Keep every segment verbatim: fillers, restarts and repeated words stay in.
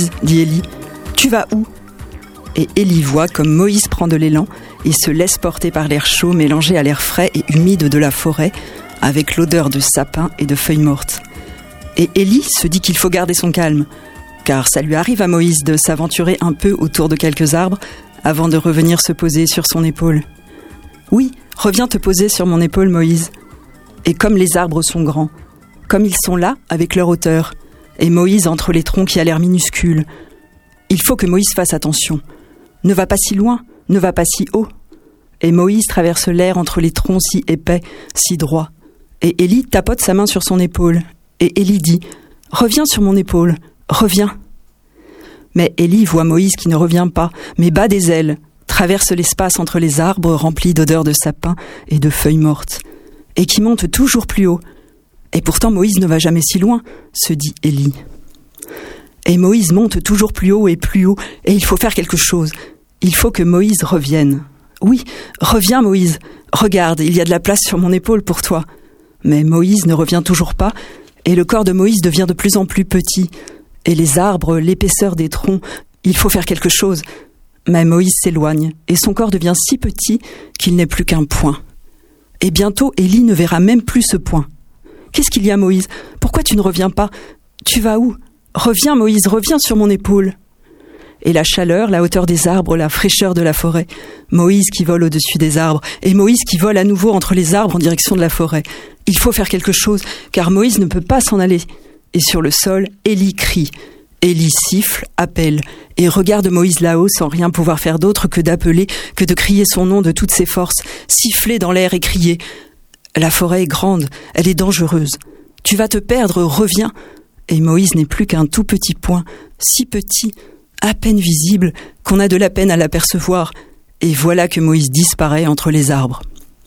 Moïse, dit Élie. Tu vas où ? Et Élie voit comme Moïse prend de l'élan et se laisse porter par l'air chaud mélangé à l'air frais et humide de la forêt, avec l'odeur de sapin et de feuilles mortes. Et Élie se dit qu'il faut garder son calme, car ça lui arrive à Moïse de s'aventurer un peu autour de quelques arbres avant de revenir se poser sur son épaule. Oui, reviens te poser sur mon épaule, Moïse. Et comme les arbres sont grands, comme ils sont là avec leur hauteur, et Moïse entre les troncs qui a l'air minuscules, il faut que Moïse fasse attention. Ne va pas si loin, ne va pas si haut. Et Moïse traverse l'air entre les troncs si épais, si droits. Et Élie tapote sa main sur son épaule. Et Élie dit « Reviens sur mon épaule, reviens !» Mais Élie voit Moïse qui ne revient pas, mais bat des ailes, traverse l'espace entre les arbres remplis d'odeurs de sapin et de feuilles mortes, et qui monte toujours plus haut. Et pourtant Moïse ne va jamais si loin, se dit Élie. Et Moïse monte toujours plus haut et plus haut, et il faut faire quelque chose. Il faut que Moïse revienne. Oui, reviens Moïse, regarde, il y a de la place sur mon épaule pour toi. Mais Moïse ne revient toujours pas, et le corps de Moïse devient de plus en plus petit, et les arbres, l'épaisseur des troncs, il faut faire quelque chose. Mais Moïse s'éloigne, et son corps devient si petit qu'il n'est plus qu'un point. Et bientôt, Élie ne verra même plus ce point. Qu'est-ce qu'il y a, Moïse ? Pourquoi tu ne reviens pas ? Tu vas où ? Reviens, Moïse, reviens sur mon épaule. Et la chaleur, la hauteur des arbres, la fraîcheur de la forêt. Moïse qui vole au-dessus des arbres, et Moïse qui vole à nouveau entre les arbres en direction de la forêt. Il faut faire quelque chose, car Moïse ne peut pas s'en aller. Et sur le sol, Élie crie. Élie siffle, appelle, et regarde Moïse là-haut sans rien pouvoir faire d'autre que d'appeler, que de crier son nom de toutes ses forces, siffler dans l'air et crier. La forêt est grande, elle est dangereuse. Tu vas te perdre, reviens. Et Moïse n'est plus qu'un tout petit point, si petit, à peine visible, qu'on a de la peine à l'apercevoir. Et voilà que Moïse disparaît entre les arbres.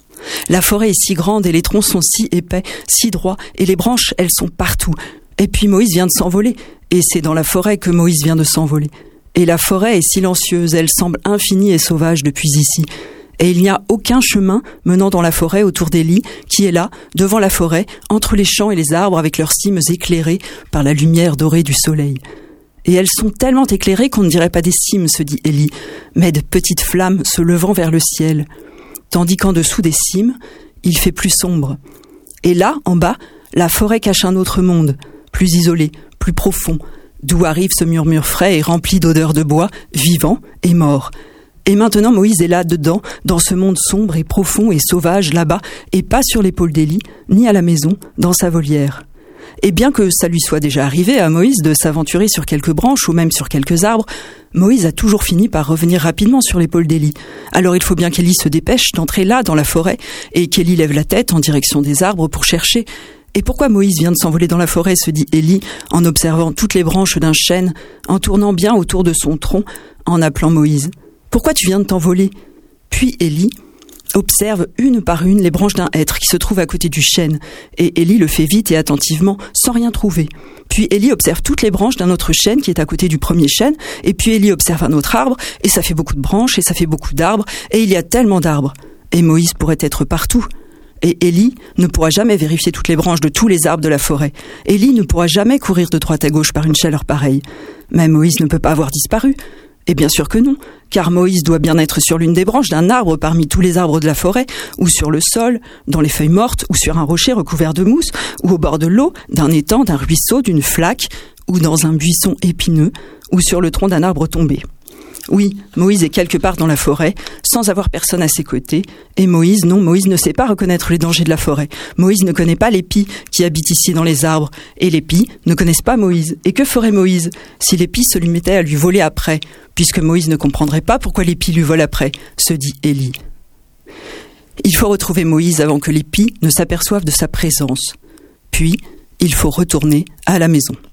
La forêt est si grande et les troncs sont si épais, si droits, et les branches, elles sont partout. Et puis Moïse vient de s'envoler, et c'est dans la forêt que Moïse vient de s'envoler. Et la forêt est silencieuse, elle semble infinie et sauvage depuis ici. Et il n'y a aucun chemin menant dans la forêt autour d'Élie, qui est là, devant la forêt, entre les champs et les arbres avec leurs cimes éclairées par la lumière dorée du soleil. Et elles sont tellement éclairées qu'on ne dirait pas des cimes, se dit Élie, mais de petites flammes se levant vers le ciel. Tandis qu'en dessous des cimes, il fait plus sombre. Et là, en bas, la forêt cache un autre monde, plus isolé, plus profond, d'où arrive ce murmure frais et rempli d'odeurs de bois, vivant et mort. Et maintenant Moïse est là, dedans, dans ce monde sombre et profond et sauvage, là-bas, et pas sur l'épaule d'Élie, ni à la maison, dans sa volière. Et bien que ça lui soit déjà arrivé à Moïse de s'aventurer sur quelques branches ou même sur quelques arbres, Moïse a toujours fini par revenir rapidement sur l'épaule d'Élie. Alors il faut bien qu'Élie se dépêche d'entrer là, dans la forêt, et qu'Élie lève la tête en direction des arbres pour chercher. Et pourquoi Moïse vient de s'envoler dans la forêt, se dit Élie, en observant toutes les branches d'un chêne, en tournant bien autour de son tronc, en appelant Moïse. Pourquoi tu viens de t'envoler ? Puis Élie observe une par une les branches d'un hêtre qui se trouve à côté du chêne, et Élie le fait vite et attentivement, sans rien trouver. Puis Élie observe toutes les branches d'un autre chêne qui est à côté du premier chêne, et puis Élie observe un autre arbre, et ça fait beaucoup de branches, et ça fait beaucoup d'arbres, et il y a tellement d'arbres. Et Moïse pourrait être partout. Et Élie ne pourra jamais vérifier toutes les branches de tous les arbres de la forêt. Élie ne pourra jamais courir de droite à gauche par une chaleur pareille. Mais Moïse ne peut pas avoir disparu. Et bien sûr que non, car Moïse doit bien être sur l'une des branches d'un arbre parmi tous les arbres de la forêt, ou sur le sol, dans les feuilles mortes, ou sur un rocher recouvert de mousse, ou au bord de l'eau, d'un étang, d'un ruisseau, d'une flaque, ou dans un buisson épineux, ou sur le tronc d'un arbre tombé. Oui, Moïse est quelque part dans la forêt, sans avoir personne à ses côtés. Et Moïse, non, Moïse ne sait pas reconnaître les dangers de la forêt. Moïse ne connaît pas les pies qui habitent ici dans les arbres. Et les pies ne connaissent pas Moïse. Et que ferait Moïse si les pies se lui mettaient à lui voler après, puisque Moïse ne comprendrait pas pourquoi les pies lui volent après, se dit Élie. Il faut retrouver Moïse avant que les pies ne s'aperçoivent de sa présence. Puis, il faut retourner à la maison.